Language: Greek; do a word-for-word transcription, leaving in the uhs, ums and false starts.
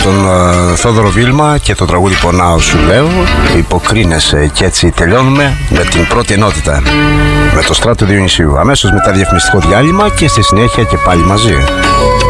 τον uh, Θόδωρο Βίλμα και το τραγούδι Πονάω σου λέω. Υποκρίνεσαι. Και έτσι τελειώνουμε με την πρώτη ενότητα, με το Στράτο Διονυσίου. Αμέσως μετά διαφημιστικό διάλειμμα και στη συνέχεια και πάλι μαζί.